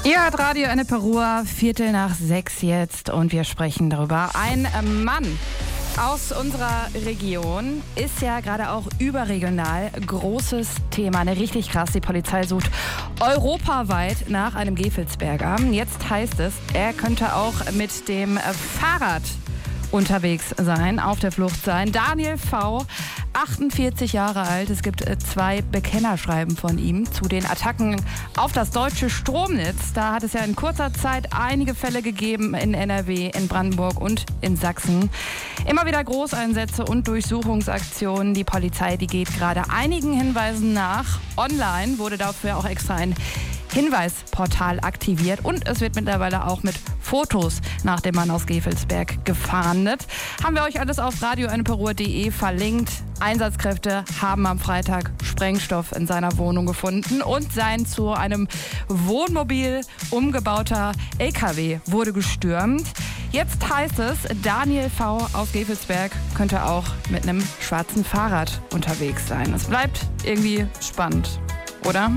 Ihr hört Radio Enneperua, 5:45 jetzt und wir sprechen darüber. Ein Mann aus unserer Region ist ja gerade auch überregional großes Thema, richtig krass. Die Polizei sucht europaweit nach einem Gevelsberger. Jetzt heißt es, er könnte auch mit dem Fahrrad unterwegs sein, auf der Flucht sein. Daniel V., 48 Jahre alt. Es gibt 2 Bekennerschreiben von ihm zu den Attacken auf das deutsche Stromnetz. Da hat es ja in kurzer Zeit einige Fälle gegeben in NRW, in Brandenburg und in Sachsen. Immer wieder Großeinsätze und Durchsuchungsaktionen. Die Polizei, die geht gerade einigen Hinweisen nach. Online wurde dafür auch extra ein Hinweisportal aktiviert und es wird mittlerweile auch mit Fotos nach dem Mann aus Gevelsberg gefahndet. Haben wir euch alles auf radioenneperua.de verlinkt. Einsatzkräfte haben am Freitag Sprengstoff in seiner Wohnung gefunden und sein zu einem Wohnmobil umgebauter LKW wurde gestürmt. Jetzt heißt es, Daniel V. aus Gevelsberg könnte auch mit einem schwarzen Fahrrad unterwegs sein. Es bleibt irgendwie spannend, oder?